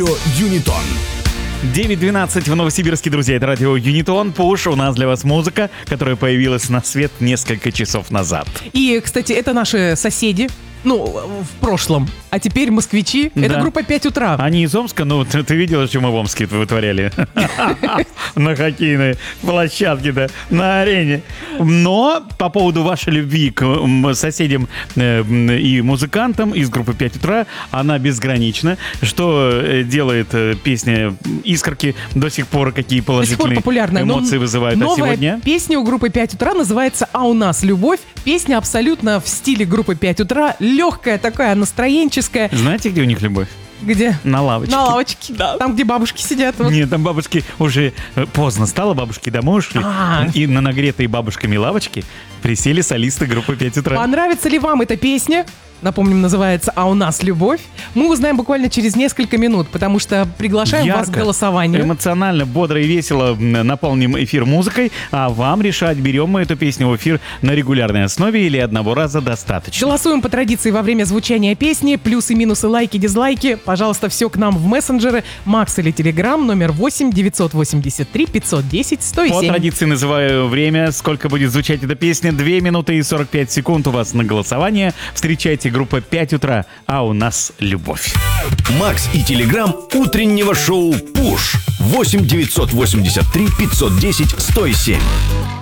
Юнитон. 9:12 в Новосибирске, друзья. Это радио Юнитон. Пуш. У нас для вас музыка, которая появилась на свет несколько часов назад. И, кстати, это наши соседи. Ну, в прошлом. А теперь москвичи. Да. Это группа 5 утра. Они из Омска, ну, ты видела, что мы в Омске вытворяли? На хоккейной площадке-то, на арене. Но по поводу вашей любви к соседям и музыкантам из группы 5 утра, она безгранична. Что делает песня «Искорки» до сих пор, какие До сих пор положительные популярная. эмоции вызывает? А Новая сегодня? песня у группы 5 утра называется «А у нас любовь». Песня абсолютно в стиле группы 5 утра. Легкая такая, настроенческая. Знаете, где у них любовь? Где? На лавочке. На лавочке. Да. Там, где бабушки сидят. Вот. Нет, там бабушки уже поздно стало, бабушки домой ушли. И на нагретые бабушками лавочки присели солисты группы 5 утра. Понравится ли вам эта песня? Напомним, называется «А у нас любовь». Мы узнаем буквально через несколько минут, потому что приглашаем вас к голосованию. Эмоционально, бодро и весело наполним эфир музыкой, а вам решать, берем мы эту песню в эфир на регулярной основе или одного раза достаточно. Голосуем по традиции во время звучания песни. Плюсы, минусы, лайки, дизлайки. Пожалуйста, все к нам в мессенджеры. Макс или Телеграм, номер 8 983 510 107. По традиции называю время, сколько будет звучать эта песня. 2 минуты и 45 секунд у вас на голосование. Встречайте группа 5 утра, а у нас любовь. Макс и Телеграм утреннего шоу «Пуш». 8 983 510 107.